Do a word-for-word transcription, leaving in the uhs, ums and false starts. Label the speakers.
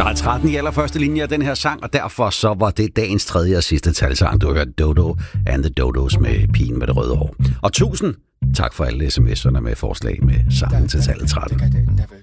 Speaker 1: Tallet tretten i allerførste linje af den her sang, og derfor så var det dagens tredje og sidste talsang. Du har hørt Dodo and the Dodos med Pigen med det røde hår. Og tusind tak for alle sms'erne med forslag med sangen til tallet tretten.